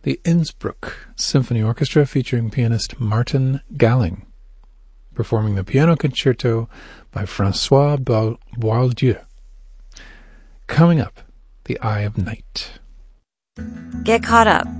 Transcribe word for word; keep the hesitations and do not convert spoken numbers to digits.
the Innsbruck Symphony Orchestra featuring pianist Martin Galling, performing the piano concerto by François Boieldieu. Coming up, The Eye of Night. Get caught up